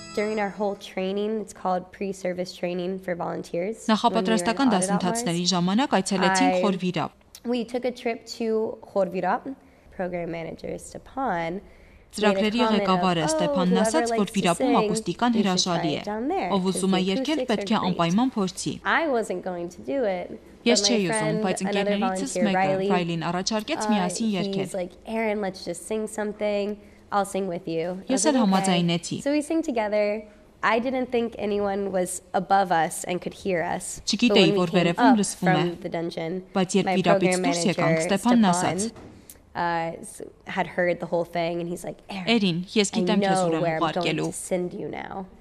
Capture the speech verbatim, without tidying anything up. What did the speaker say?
During our whole training, it's called pre-service training for volunteers. Նախապատրաստական դասընթացների ժամանակ այցելեցինք Խորվիրապ։ We took a trip to Խորվիրապ. Program manager Stepan Ծրագրերի ղեկավարը Ստեփանն ասաց, որ Վիրապում ակուստիկան հրաշալի է։ Ով ուզում է երգել, պետք է անպայման փորձի։ Ես չէի ուզում, բայց ընկերներիցս մեկը, Ռայլին, առաջարկեց միասին երգել։ Ես էլ համաձայնեցի։ I didn't think anyone was above us and could hear us. Չգիտեի, որ վերևում լսվում է։ Բայց երբ Վիրապից դուրս եկանք, Ստեփանն ասաց. Uh, had heard the whole thing and he's like, Erin, yes, I know where I'm going to send you now.